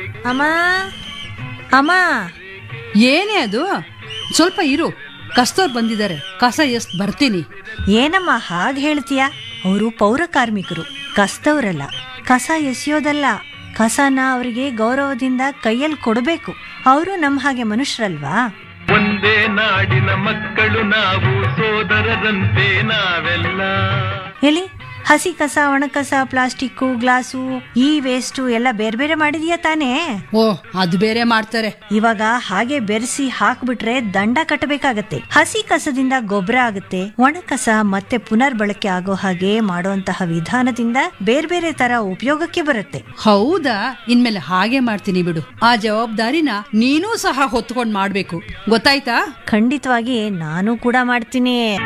ಅಮ್ಮ ಅಮ್ಮ. ಏನೇ ಅದು? ಸ್ವಲ್ಪ ಇರು, ಕಸ್ತೋರ್ ಬಂದಿದ್ದಾರೆ, ಕಸ ಎಷ್ಟ್ ಬರ್ತೀನಿ. ಏನಮ್ಮ ಹಾಗೆ ಹೇಳ್ತೀಯ? ಅವರು ಪೌರ ಕಾರ್ಮಿಕರು, ಕಸ್ತವ್ರಲ್ಲ. ಕಸ ಎಸೆಯೋದಲ್ಲ, ಕಸನ ಅವರಿಗೆ ಗೌರವದಿಂದ ಕೈಯಲ್ಲಿ ಕೊಡಬೇಕು. ಅವರು ನಮ್ಮ ಹಾಗೆ ಮನುಷ್ಯರಲ್ವಾ? ಒಂದೇ ನಾಡಿನ ಮಕ್ಕಳು ನಾವು, ಸೋದರರಂತೆ ನಾವೆಲ್ಲ. ಎಲ್ಲಿ ಹಸಿ ಕಸ, ಒಣ ಕಸ, ಪ್ಲಾಸ್ಟಿಕ್ಕು, ಗ್ಲಾಸು, ಈ ವೇಸ್ಟು ಎಲ್ಲ ಬೇರೆ ಬೇರೆ ಮಾಡಿದೀಯಾ ತಾನೇ? ಓ, ಅದು ಬೇರೆ ಮಾಡ್ತಾರೆ. ಇವಾಗ ಹಾಗೆ ಬೆರೆಸಿ ಹಾಕ್ಬಿಟ್ರೆ ದಂಡ ಕಟ್ಟಬೇಕಾಗತ್ತೆ. ಹಸಿ ಕಸದಿಂದ ಗೊಬ್ಬರ ಆಗುತ್ತೆ, ಒಣ ಕಸ ಮತ್ತೆ ಪುನರ್ಬಳಕೆ ಆಗೋ ಹಾಗೆ ಮಾಡುವಂತಹ ವಿಧಾನದಿಂದ ಬೇರೆ ಬೇರೆ ತರ ಉಪಯೋಗಕ್ಕೆ ಬರುತ್ತೆ. ಹೌದಾ? ಇನ್ಮೇಲೆ ಹಾಗೆ ಮಾಡ್ತೀನಿ ಬಿಡು. ಆ ಜವಾಬ್ದಾರಿನ ನೀನೂ ಸಹ ಹೊತ್ಕೊಂಡ್ ಮಾಡ್ಬೇಕು, ಗೊತ್ತಾಯ್ತಾ? ಖಂಡಿತವಾಗಿ ನಾನು ಕೂಡ ಮಾಡ್ತೀನಿ.